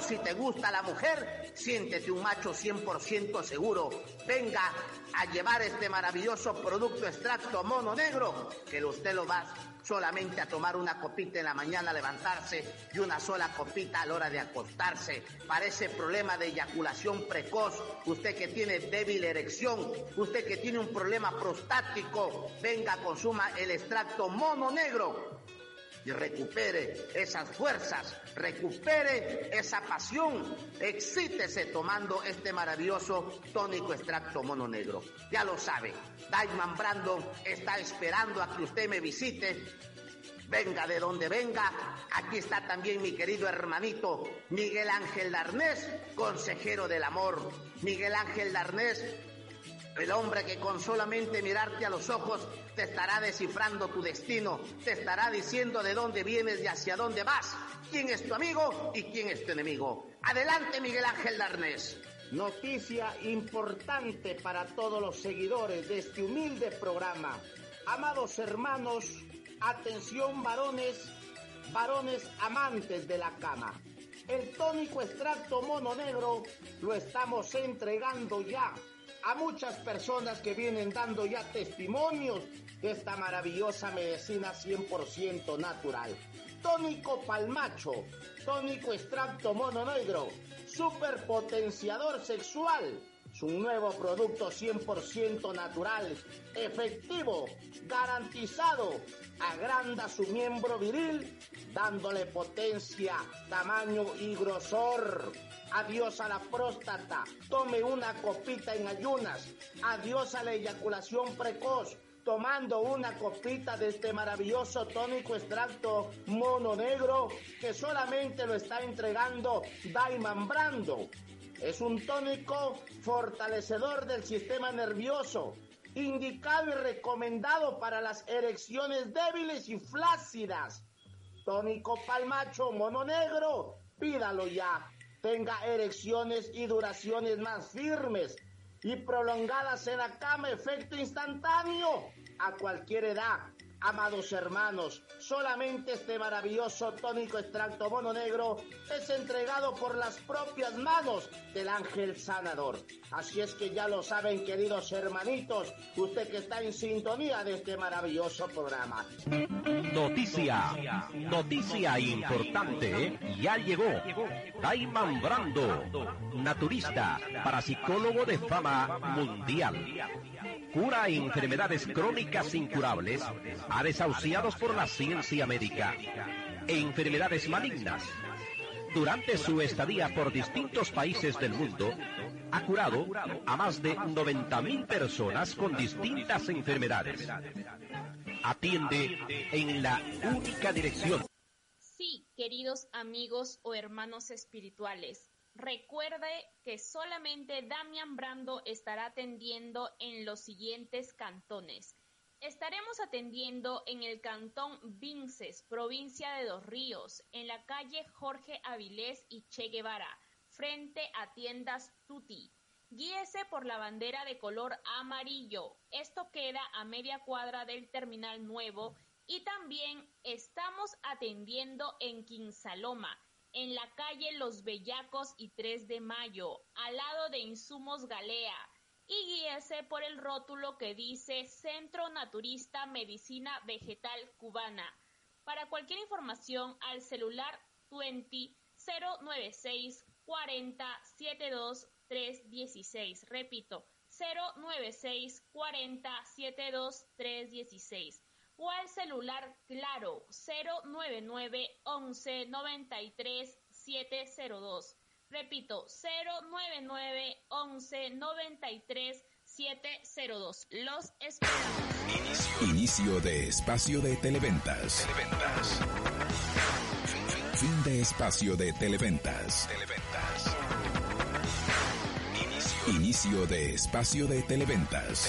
si te gusta la mujer, siéntete un macho 100% seguro. Venga a llevar este maravilloso producto extracto mono negro, que usted lo va solamente a tomar una copita en la mañana, levantarse, y una sola copita a la hora de acostarse. Para ese problema de eyaculación precoz, usted que tiene débil erección, usted que tiene un problema prostático, venga, consuma el extracto mono negro y recupere esas fuerzas, recupere esa pasión, excítese tomando este maravilloso tónico extracto mono negro. Ya lo sabe, Diamond Brando está esperando a que usted me visite. Venga de donde venga, aquí está también mi querido hermanito Miguel Ángel Darnés, consejero del amor. Miguel Ángel Darnés, el hombre que con solamente mirarte a los ojos te estará descifrando tu destino, te estará diciendo de dónde vienes y hacia dónde vas, quién es tu amigo y quién es tu enemigo. Adelante, Miguel Ángel Darnés. Noticia importante para todos los seguidores de este humilde programa. Amados hermanos, atención varones amantes de la cama. El tónico extracto mono negro lo estamos entregando ya a muchas personas que vienen dando ya testimonios de esta maravillosa medicina 100% natural. Tónico palmacho, tónico extracto mono negro, superpotenciador sexual. Es un nuevo producto 100% natural, efectivo, garantizado. Agranda su miembro viril, dándole potencia, tamaño y grosor. Adiós a la próstata, tome una copita en ayunas. Adiós a la eyaculación precoz, tomando una copita de este maravilloso tónico extracto mono negro que solamente lo está entregando Diamond Brando. Es un tónico fortalecedor del sistema nervioso, indicado y recomendado para las erecciones débiles y flácidas. Tónico palmacho mono negro, pídalo ya. Tenga erecciones y duraciones más firmes y prolongadas en la cama, efecto instantáneo a cualquier edad. Amados hermanos, solamente este maravilloso tónico extracto mono negro es entregado por las propias manos del ángel sanador. Así es que ya lo saben, queridos hermanitos, usted que está en sintonía de este maravilloso programa. Noticia importante, ya llegó. Diamond Brando, naturista, parapsicólogo de fama mundial. Cura enfermedades crónicas incurables a desahuciados por la ciencia médica, enfermedades malignas. Durante su estadía por distintos países del mundo, ha curado a más de 90,000 personas con distintas enfermedades. Atiende en la única dirección. Sí, queridos amigos o hermanos espirituales, recuerde que solamente Diamond Brando estará atendiendo en los siguientes cantones. Estaremos atendiendo en el cantón Vinces, provincia de Dos Ríos, en la calle Jorge Avilés y Che Guevara, frente a tiendas Tutti. Guíese por la bandera de color amarillo. Esto queda a media cuadra del terminal nuevo. Y también estamos atendiendo en Quinsaloma, en la calle Los Bellacos y 3 de Mayo, al lado de Insumos Galea. Y guíese por el rótulo que dice Centro Naturista Medicina Vegetal Cubana. Para cualquier información al celular 096 40 72 316. Repito, 096 40 72 316. O al celular Claro 099 11 93 702. Repito, 099 11 93 702. Los esperamos. Inicio de espacio de televentas. Fin de espacio de televentas. Inicio de espacio de televentas.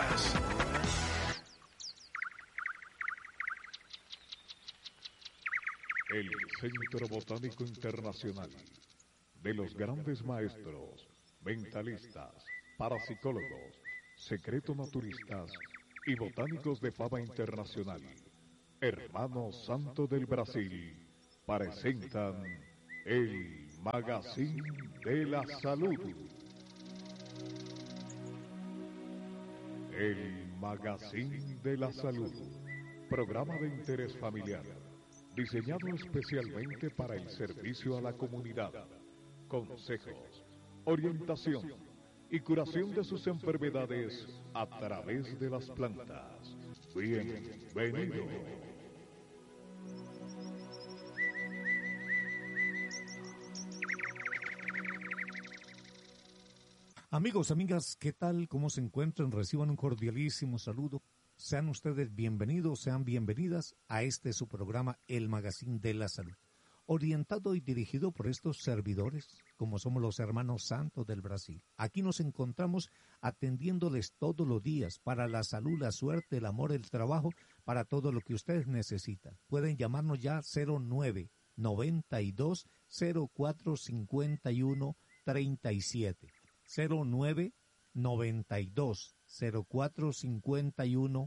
El Centro Botánico Internacional, de los grandes maestros, mentalistas, parapsicólogos, secreto-naturistas y botánicos de fama internacional, Hermanos Santo del Brasil, presentan el Magazine de la Salud. El Magazine de la Salud, programa de interés familiar, diseñado especialmente para el servicio a la comunidad. Consejos, orientación y curación de sus enfermedades a través de las plantas. Bienvenido. Amigos, amigas, ¿qué tal? ¿Cómo se encuentran? Reciban un cordialísimo saludo. Sean ustedes bienvenidos, sean bienvenidas a su programa, El Magazine de la Salud, orientado y dirigido por estos servidores, como somos los hermanos santos del Brasil. Aquí nos encontramos atendiéndoles todos los días para la salud, la suerte, el amor, el trabajo, para todo lo que ustedes necesitan. Pueden llamarnos ya 09 92 04 51 37. 09 92 04 51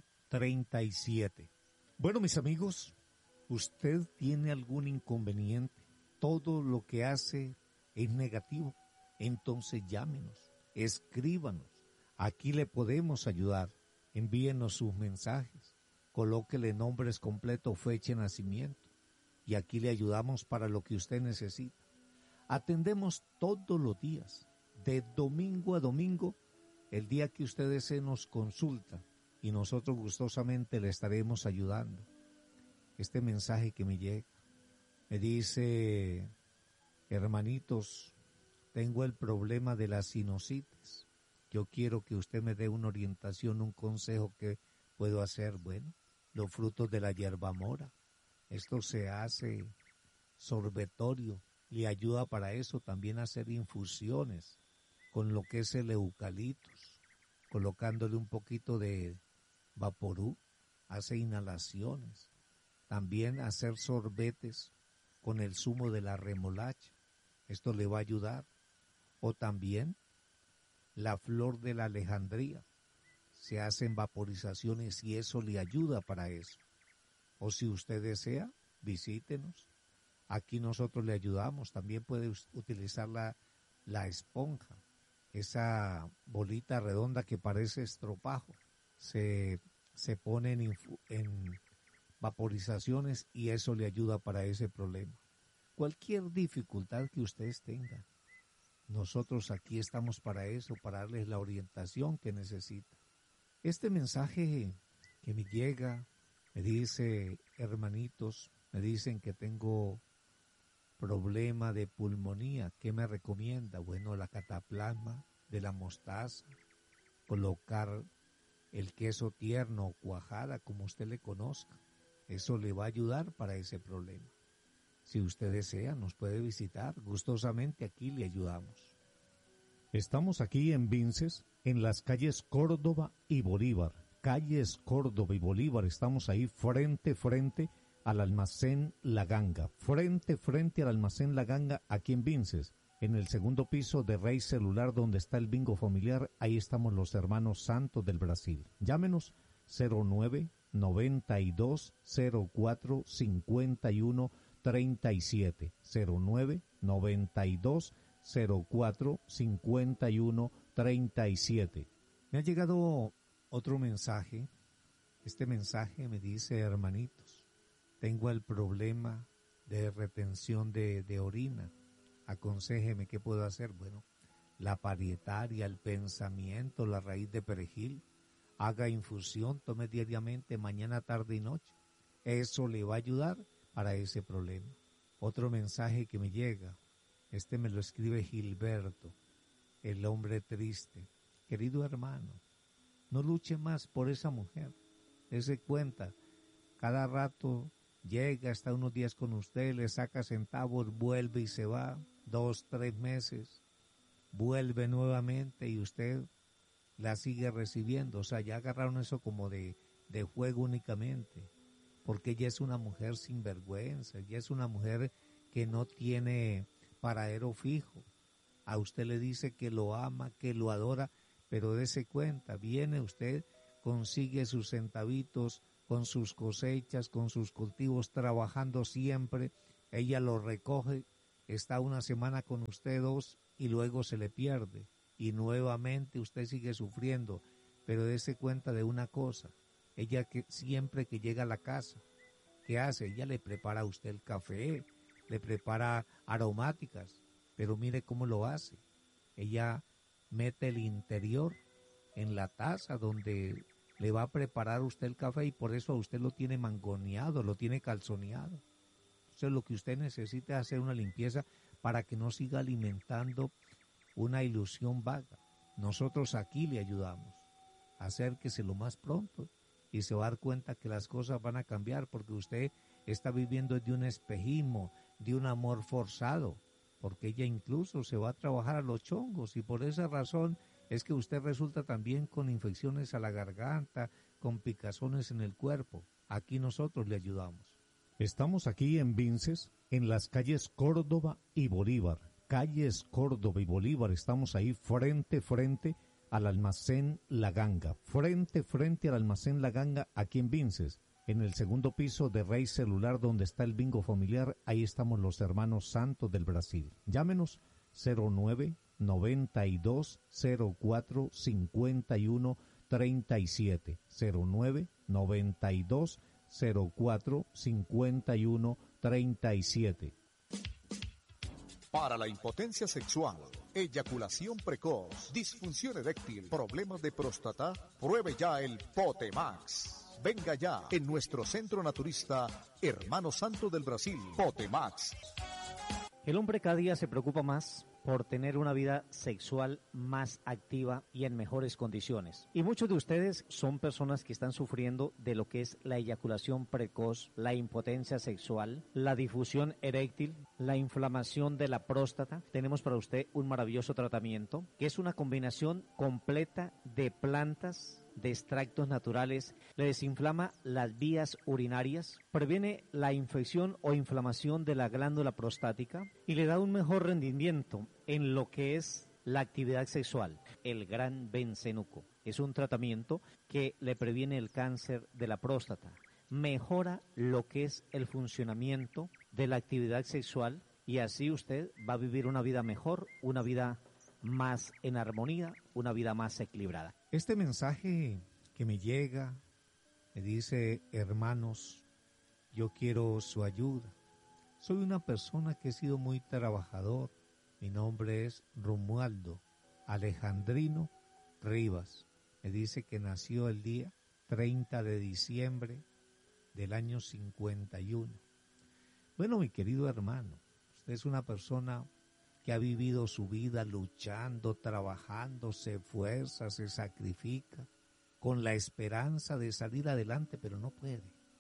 37. Bueno, mis amigos, ¿usted tiene algún inconveniente? Todo lo que hace es negativo. Entonces llámenos, escríbanos. Aquí le podemos ayudar. Envíenos sus mensajes. Colóquele nombres completos, fecha de nacimiento. Y aquí le ayudamos para lo que usted necesita. Atendemos todos los días, de domingo a domingo, el día que ustedes se nos consultan, y nosotros gustosamente le estaremos ayudando. Este mensaje que me llega, me dice: hermanitos, tengo el problema de la sinusitis. Yo quiero que usted me dé una orientación, un consejo que puedo hacer. Bueno, los frutos de la hierbamora. Esto se hace sorbetorio, le ayuda para eso, también a hacer infusiones con lo que es el eucaliptus, colocándole un poquito de vaporú, hace inhalaciones, también hacer sorbetes con el zumo de la remolacha, esto le va a ayudar, o también la flor de la alejandría, se hacen vaporizaciones y eso le ayuda para eso. O si usted desea, visítenos, aquí nosotros le ayudamos. También puede utilizar la esponja, esa bolita redonda que parece estropajo, se pone en vaporizaciones y eso le ayuda para ese problema. Cualquier dificultad que ustedes tengan, nosotros aquí estamos para eso, para darles la orientación que necesitan. Este mensaje que me llega, me dice: hermanitos, me dicen que tengo problema de pulmonía, ¿qué me recomienda? Bueno, la cataplasma de la mostaza, colocar el queso tierno o cuajada, como usted le conozca, eso le va a ayudar para ese problema. Si usted desea, nos puede visitar, gustosamente aquí le ayudamos. Estamos aquí en Vinces, en las calles Córdoba y Bolívar. Calles Córdoba y Bolívar, estamos ahí frente al almacén La Ganga, frente al almacén La Ganga, aquí en Vinces, en el segundo piso de Rey Celular, donde está el bingo familiar. Ahí estamos los hermanos santos del Brasil. Llámenos 09 92 04 51 37, 09 92 04 51 37. Me ha llegado otro mensaje. Este mensaje me dice: hermanitos, tengo el problema de retención de orina. Aconséjeme qué puedo hacer. Bueno, la parietaria, el pensamiento, la raíz de perejil. Haga infusión, tome diariamente, mañana, tarde y noche. Eso le va a ayudar para ese problema. Otro mensaje que me llega, este me lo escribe Gilberto, el hombre triste. Querido hermano, no luche más por esa mujer. Dese cuenta, cada rato llega, está unos días con usted, le saca centavos, vuelve y se va, 2, 3 meses, vuelve nuevamente y usted la sigue recibiendo. O sea, ya agarraron eso como de juego únicamente, porque ella es una mujer sin vergüenza, ella es una mujer que no tiene paradero fijo. A usted le dice que lo ama, que lo adora, pero dese cuenta, viene usted, consigue sus centavitos, con sus cosechas, con sus cultivos, trabajando siempre, ella lo recoge está una semana con usted, 2, y luego se le pierde. Y nuevamente usted sigue sufriendo. Pero dése cuenta de una cosa. Ella que siempre que llega a la casa, ¿qué hace? Ella le prepara a usted el café, le prepara aromáticas. Pero mire cómo lo hace. Ella mete el interior en la taza donde le va a preparar usted el café y por eso a usted lo tiene mangoneado, lo tiene calzoneado. Entonces lo que usted necesita es hacer una limpieza para que no siga alimentando una ilusión vaga. Nosotros aquí le ayudamos. Acérquese lo más pronto y se va a dar cuenta que las cosas van a cambiar porque usted está viviendo de un espejismo, de un amor forzado, porque ella incluso se va a trabajar a los chongos y por esa razón es que usted resulta también con infecciones a la garganta, con picazones en el cuerpo. Aquí nosotros le ayudamos. Estamos aquí en Vinces, en las calles Córdoba y Bolívar. Calles Córdoba y Bolívar, estamos ahí frente al almacén La Ganga. Frente al almacén La Ganga, aquí en Vinces. En el segundo piso de Rey Celular, donde está el bingo familiar, ahí estamos los hermanos Santos del Brasil. Llámenos 09-9204-5137. 09-9204-5137. Para la impotencia sexual, eyaculación precoz, disfunción eréctil, problemas de próstata, pruebe ya el Potemax. Venga ya en nuestro centro naturista Hermano Santo del Brasil, Potemax. El hombre cada día se preocupa más por tener una vida sexual más activa y en mejores condiciones. Y muchos de ustedes son personas que están sufriendo de lo que es la eyaculación precoz, la impotencia sexual, la difusión eréctil, la inflamación de la próstata. Tenemos para usted un maravilloso tratamiento que es una combinación completa de plantas, de extractos naturales, le desinflama las vías urinarias, previene la infección o inflamación de la glándula prostática y le da un mejor rendimiento en lo que es la actividad sexual. El Gran Bencenuco es un tratamiento que le previene el cáncer de la próstata, mejora lo que es el funcionamiento de la actividad sexual y así usted va a vivir una vida mejor, una vida más en armonía, una vida más equilibrada. Este mensaje que me llega me dice: hermanos, yo quiero su ayuda. Soy una persona que he sido muy trabajador. Mi nombre es Romualdo Alejandrino Rivas. Me dice que nació el día 30 de diciembre del año 51. Bueno, mi querido hermano, usted es una persona que ha vivido su vida luchando, trabajando, se esfuerza, se sacrifica, con la esperanza de salir adelante, pero no puede.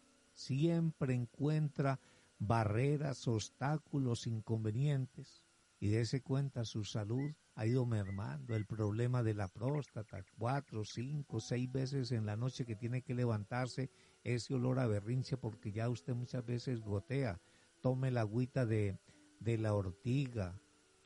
Siempre encuentra barreras, obstáculos, inconvenientes, y dése cuenta, su salud ha ido mermando. El problema de la próstata, 4, 5, 6 veces en la noche que tiene que levantarse, ese olor a berrinche porque ya usted muchas veces gotea. Tome la agüita de la ortiga,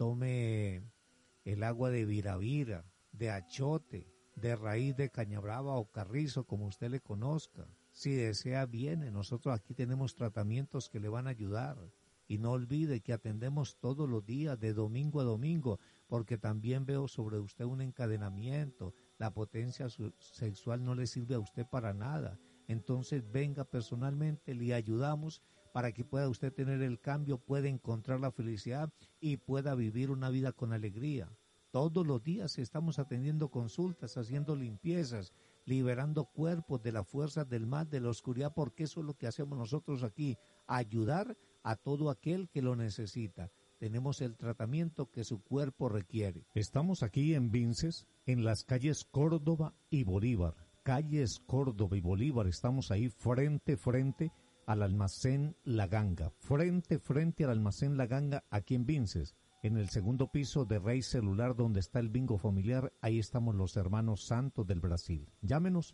tome el agua de viravira, de achote, de raíz de cañabrava o carrizo, como usted le conozca. Si desea, viene. Nosotros aquí tenemos tratamientos que le van a ayudar. Y no olvide que atendemos todos los días, de domingo a domingo, porque también veo sobre usted un encadenamiento. La potencia sexual no le sirve a usted para nada. Entonces venga personalmente, le ayudamos para que pueda usted tener el cambio, pueda encontrar la felicidad y pueda vivir una vida con alegría. Todos los días estamos atendiendo consultas, haciendo limpiezas, liberando cuerpos de las fuerzas del mal, de la oscuridad, porque eso es lo que hacemos nosotros aquí, ayudar a todo aquel que lo necesita. Tenemos el tratamiento que su cuerpo requiere. Estamos aquí en Vinces, en las calles Córdoba y Bolívar. Calles Córdoba y Bolívar, estamos ahí frente al almacén La Ganga. Frente al almacén La Ganga, aquí en Vinces. En el segundo piso de Rey Celular, donde está el bingo familiar, ahí estamos los hermanos Santos del Brasil. Llámenos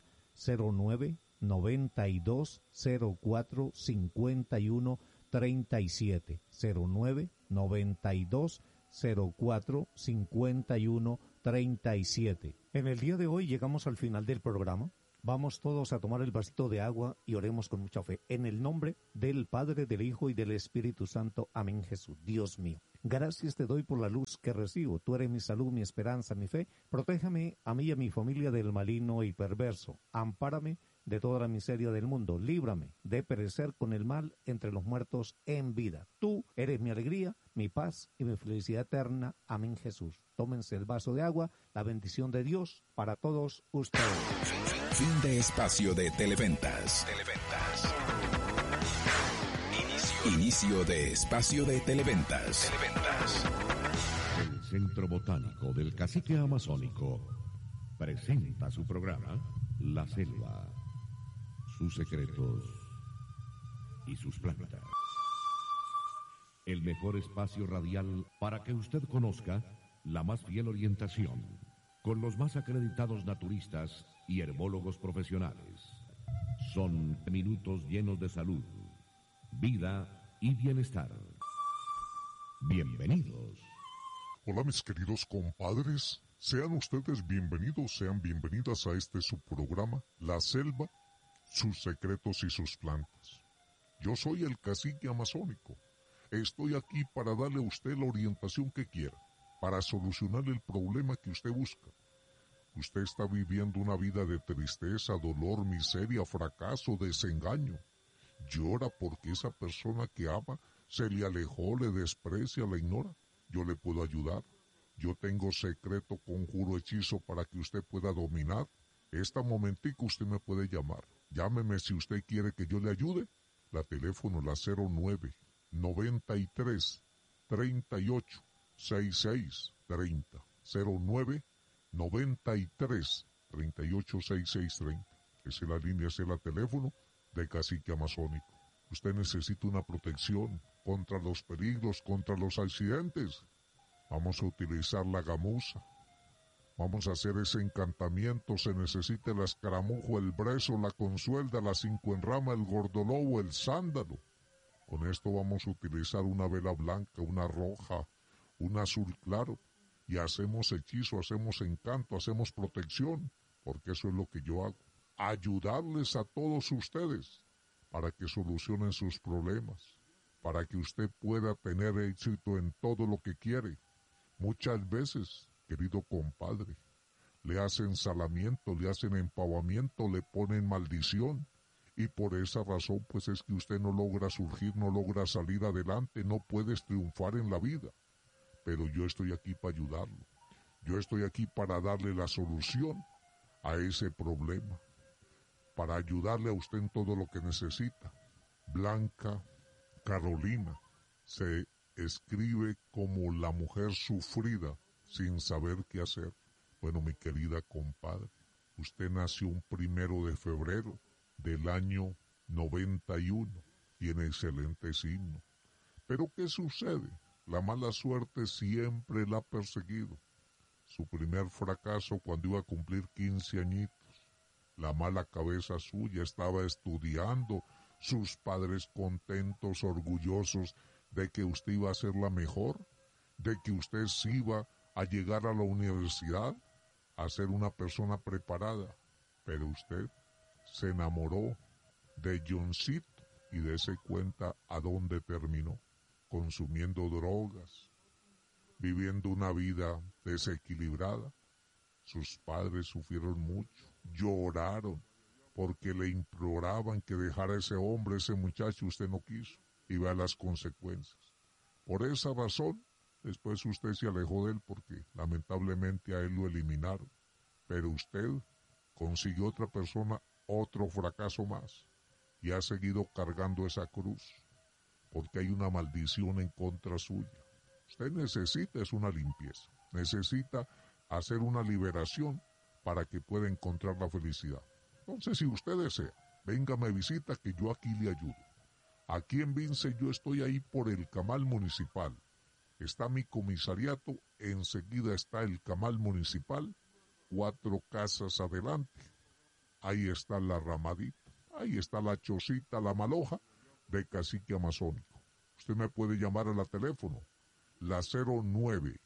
09-9204-5137. 09-9204-5137. En el día de hoy llegamos al final del programa. Vamos todos a tomar el vasito de agua y oremos con mucha fe. En el nombre del Padre, del Hijo y del Espíritu Santo. Amén, Jesús. Dios mío, Gracias te doy por la luz que recibo. Tú eres mi salud, mi esperanza, mi fe. Protéjame a mí y a mi familia del maligno y perverso. Ampárame de toda la miseria del mundo. Líbrame de perecer con el mal entre los muertos en vida. Tú eres mi alegría, mi paz y mi felicidad eterna. Amén, Jesús. Tómense el vaso de agua. La bendición de Dios para todos ustedes. Fin de espacio de Televentas. Inicio de espacio de Televentas. El Centro Botánico del Cacique Amazónico presenta su programa La Selva, sus secretos y sus plantas. El mejor espacio radial para que usted conozca la más fiel orientación con los más acreditados naturistas y herbólogos profesionales. Son minutos llenos de salud, vida y bienestar. Bienvenidos. Hola mis queridos compadres, sean ustedes bienvenidos, sean bienvenidas a este su programa, La Selva, sus secretos y sus plantas. Yo soy el cacique amazónico. Estoy aquí para darle a usted la orientación que quiera, para solucionar el problema que usted busca. Usted está viviendo una vida de tristeza, dolor, miseria, fracaso, desengaño. Llora porque esa persona que ama se le alejó, le desprecia, la ignora. Yo le puedo ayudar. Yo tengo secreto, conjuro, hechizo para que usted pueda dominar. Este momentico usted me puede llamar. Llámeme si usted quiere que yo le ayude. La teléfono, la 09 93 38 66 30. 09 93 38 66 30. Esa es la línea, ese es el teléfono de Cacique Amazónico. Usted necesita una protección contra los peligros, contra los accidentes. Vamos a utilizar la gamuza. Vamos a hacer ese encantamiento. Se necesita el escaramujo, el brezo, la consuelda, la cinco en rama, el gordolobo, el sándalo. Con esto vamos a utilizar una vela blanca, una roja, un azul claro. Y hacemos hechizo, hacemos encanto, hacemos protección. Porque eso es lo que yo hago. Ayudarles a todos ustedes para que solucionen sus problemas, para que usted pueda tener éxito en todo lo que quiere. Muchas veces, querido compadre, le hacen salamiento, le hacen empavamiento, le ponen maldición, y por esa razón pues es que usted no logra surgir, no logra salir adelante, no puedes triunfar en la vida. Pero yo estoy aquí para ayudarlo, yo estoy aquí para darle la solución a ese problema, para ayudarle a usted en todo lo que necesita. Blanca Carolina se escribe como la mujer sufrida sin saber qué hacer. Bueno, mi querida compadre, usted nació un 1 de febrero del año 91, tiene excelente signo. Pero ¿qué sucede? La mala suerte siempre la ha perseguido. Su primer fracaso cuando iba a cumplir 15 añitos. La mala cabeza suya, estaba estudiando, sus padres contentos, orgullosos de que usted iba a ser la mejor, de que usted sí iba a llegar a la universidad, a ser una persona preparada. Pero usted se enamoró de Johncito y dése cuenta a dónde terminó, consumiendo drogas, viviendo una vida desequilibrada. Sus padres sufrieron mucho, lloraron, porque le imploraban que dejara a ese hombre, ese muchacho, usted no quiso, y vea las consecuencias. Por esa razón, después usted se alejó de él porque lamentablemente a él lo eliminaron. Pero usted consiguió otra persona, otro fracaso más, y ha seguido cargando esa cruz, porque hay una maldición en contra suya. Usted necesita es una limpieza, necesita hacer una liberación para que pueda encontrar la felicidad. Entonces, si usted desea, venga, me visita que yo aquí le ayudo. Aquí en Vince yo estoy ahí por el Camal Municipal. Está mi comisariato, enseguida está el Camal Municipal, 4 casas adelante. Ahí está la ramadita, ahí está la chocita, la maloja de Cacique Amazónico. Usted me puede llamar a la teléfono, la 09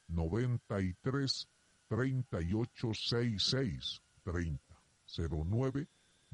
93 38 66 30. 09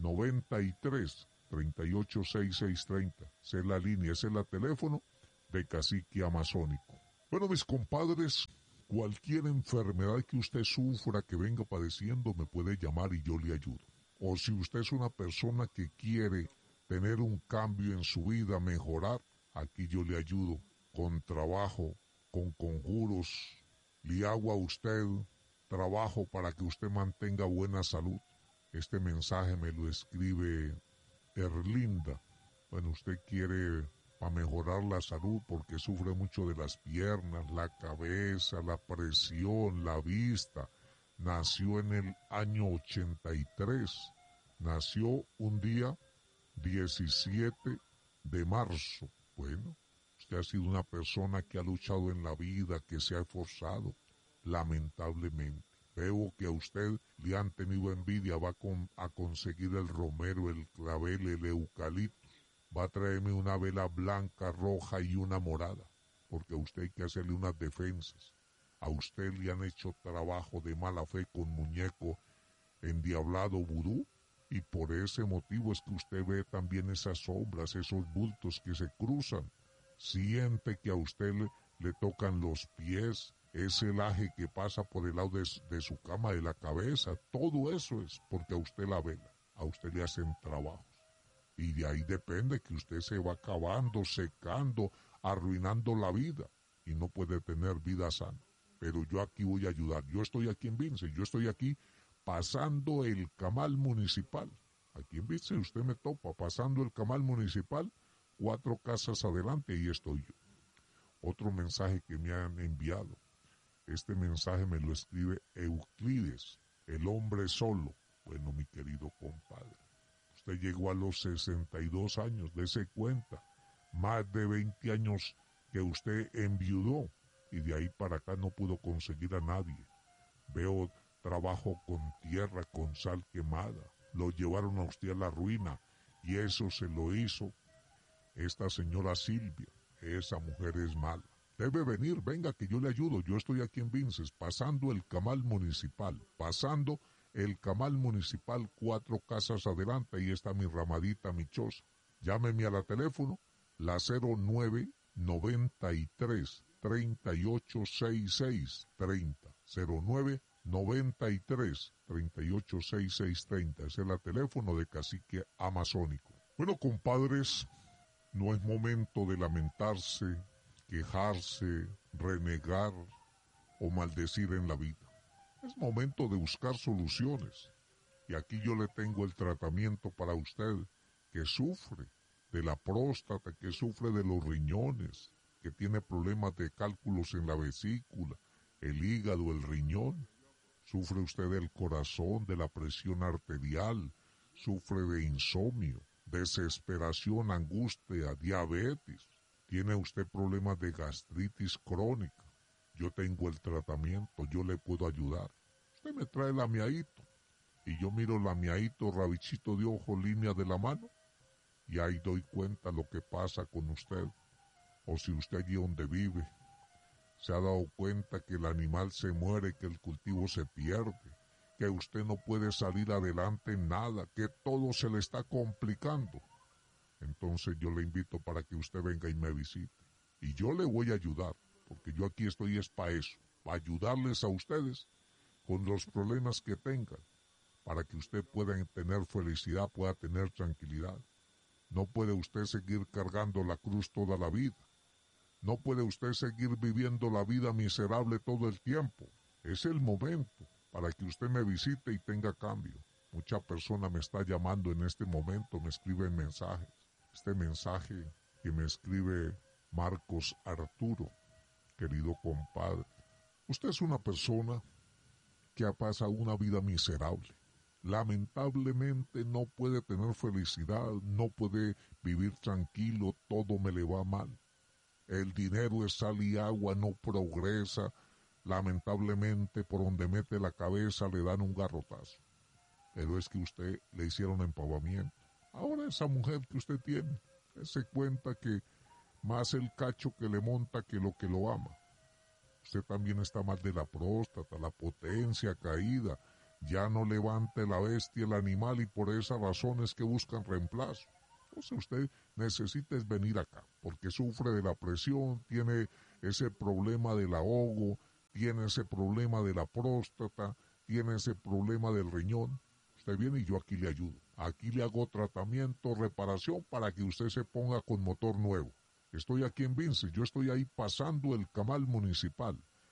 93 38 66 30. Esa es la línea, ese es el teléfono de Cacique Amazónico. Bueno, mis compadres, cualquier enfermedad que usted sufra, que venga padeciendo, me puede llamar y yo le ayudo. O si usted es una persona que quiere tener un cambio en su vida, mejorar, aquí yo le ayudo con trabajo, con conjuros, le hago a usted trabajo para que usted mantenga buena salud. Este mensaje me lo escribe Erlinda. Bueno, usted quiere para mejorar la salud porque sufre mucho de las piernas, la cabeza, la presión, la vista. Nació en el año 83. Nació un día 17 de marzo. Bueno, usted ha sido una persona que ha luchado en la vida, que se ha esforzado. Lamentablemente, veo que a usted le han tenido envidia, va a conseguir el romero, el clavel, el eucalipto. Va a traerme una vela blanca, roja y una morada, porque a usted hay que hacerle unas defensas. A usted le han hecho trabajo de mala fe con muñeco endiablado vudú, y por ese motivo es que usted ve también esas sombras, esos bultos que se cruzan. Siente que a usted le tocan los pies, ese laje que pasa por el lado de su cama, de la cabeza. Todo eso es porque a usted la vela, a usted le hacen trabajos. Y de ahí depende que usted se va acabando, secando, arruinando la vida y no puede tener vida sana. Pero yo aquí voy a ayudar. Yo estoy aquí en Vince, yo estoy aquí pasando el camal municipal. Aquí en Vince usted me topa, pasando el camal municipal, 4 casas adelante, y estoy yo. Otro mensaje que me han enviado. Este mensaje me lo escribe Euclides, el hombre solo. Bueno, mi querido compadre, usted llegó a los 62 años, dése cuenta, más de 20 años que usted enviudó, y de ahí para acá no pudo conseguir a nadie. Veo trabajo con tierra, con sal quemada, lo llevaron a usted a la ruina, y eso se lo hizo esta señora Silvia. Esa mujer es mala. Debe venir, venga que yo le ayudo. Yo estoy aquí en Vinces, pasando el camal municipal. Pasando el camal municipal, 4 casas adelante. Ahí está mi ramadita, mi choza. Llámeme a la teléfono, la 0993 386630. 0993 386630. Ese es el teléfono de Cacique Amazónico. Bueno, compadres, no es momento de lamentarse, quejarse, renegar o maldecir en la vida. Es momento de buscar soluciones. Y aquí yo le tengo el tratamiento para usted que sufre de la próstata, que sufre de los riñones, que tiene problemas de cálculos en la vesícula, el hígado, el riñón. Sufre usted del corazón, de la presión arterial, sufre de insomnio, desesperación, angustia, diabetes. Tiene usted problemas de gastritis crónica. Yo tengo el tratamiento, yo le puedo ayudar. Usted me trae el amiaíto y yo miro el amiaíto, rabichito de ojo, línea de la mano, y ahí doy cuenta lo que pasa con usted. O si usted allí donde vive se ha dado cuenta que el animal se muere, que el cultivo se pierde, que usted no puede salir adelante en nada, que todo se le está complicando. Entonces yo le invito para que usted venga y me visite. Y yo le voy a ayudar, porque yo aquí estoy es para eso, para ayudarles a ustedes con los problemas que tengan, para que usted pueda tener felicidad, pueda tener tranquilidad. No puede usted seguir cargando la cruz toda la vida. No puede usted seguir viviendo la vida miserable todo el tiempo. Es el momento para que usted me visite y tenga cambio. Mucha persona me está llamando en este momento, me escriben mensajes. Este mensaje que me escribe Marcos Arturo, querido compadre. Usted es una persona que ha pasado una vida miserable. Lamentablemente no puede tener felicidad, no puede vivir tranquilo, todo me le va mal. El dinero es sal y agua, no progresa. Lamentablemente por donde mete la cabeza le dan un garrotazo. Pero es que usted le hicieron empavamiento. Ahora esa mujer que usted tiene, se cuenta que más el cacho que le monta que lo ama. Usted también está mal de la próstata, la potencia caída. Ya no levanta la bestia el animal y por esa razón es que buscan reemplazo. Entonces usted necesita es venir acá, porque sufre de la presión, tiene ese problema del ahogo, tiene ese problema de la próstata, tiene ese problema del riñón, usted viene y yo aquí le ayudo. Aquí le hago tratamiento, reparación para que usted se ponga con motor nuevo. Estoy aquí en Vince, yo estoy ahí pasando el Camal Municipal.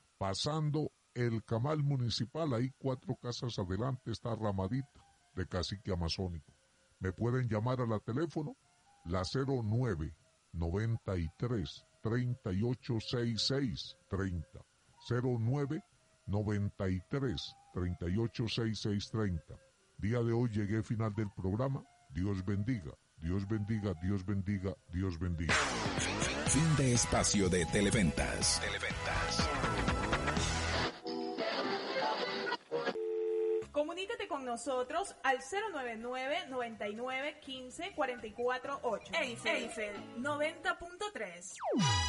Ahí 4 casas adelante está Ramadita de Cacique Amazónico. Me pueden llamar a la teléfono, la 0993-386630. 0993-386630. Día de hoy llegué final del programa. Dios bendiga, Dios bendiga, Dios bendiga, Dios bendiga. Fin de espacio de Televentas. Comunícate con nosotros al 099-9915-448. Eiffel 90.3.